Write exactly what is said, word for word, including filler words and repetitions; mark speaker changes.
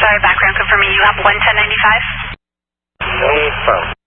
Speaker 1: Sorry, background confirming you have one ten ninety-five.
Speaker 2: No problem.